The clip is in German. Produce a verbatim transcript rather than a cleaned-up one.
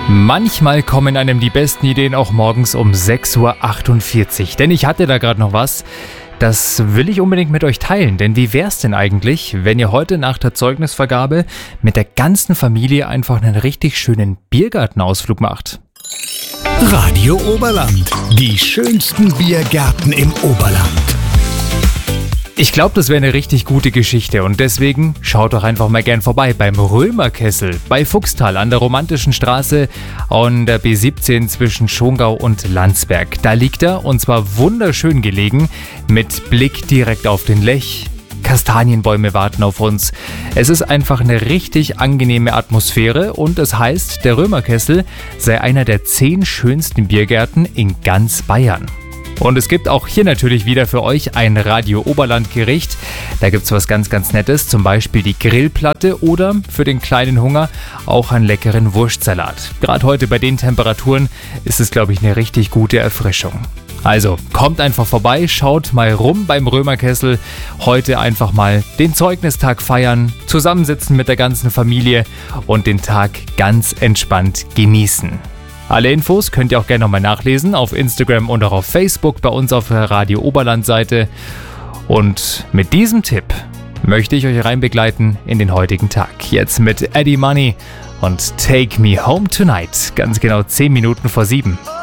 Manchmal kommen einem die besten Ideen auch morgens um sechs Uhr achtundvierzig. Denn ich hatte da gerade noch was, das will ich unbedingt mit euch teilen. Denn wie wär's denn eigentlich, wenn ihr heute nach der Zeugnisvergabe mit der ganzen Familie einfach einen richtig schönen Biergartenausflug macht? Radio Oberland. Die schönsten Biergärten im Oberland. Ich glaube, das wäre eine richtig gute Geschichte und deswegen schaut doch einfach mal gern vorbei beim Römerkessel bei Fuchstal an der Romantischen Straße an der B siebzehn zwischen Schongau und Landsberg. Da liegt er und zwar wunderschön gelegen mit Blick direkt auf den Lech. Kastanienbäume warten auf uns. Es ist einfach eine richtig angenehme Atmosphäre und es heißt, der Römerkessel sei einer der zehn schönsten Biergärten in ganz Bayern. Und es gibt auch hier natürlich wieder für euch ein Radio Oberland Gericht. Da gibt's was ganz, ganz Nettes, zum Beispiel die Grillplatte oder für den kleinen Hunger auch einen leckeren Wurstsalat. Gerade heute bei den Temperaturen ist es, glaube ich, eine richtig gute Erfrischung. Also kommt einfach vorbei, schaut mal rum beim Römerkessel. Heute einfach mal den Zeugnistag feiern, zusammensitzen mit der ganzen Familie und den Tag ganz entspannt genießen. Alle Infos könnt ihr auch gerne nochmal nachlesen auf Instagram und auch auf Facebook bei uns auf der Radio Oberland Seite. Und mit diesem Tipp möchte ich euch rein begleiten in den heutigen Tag. Jetzt mit Eddie Money und Take Me Home Tonight. Ganz genau zehn Minuten vor sieben.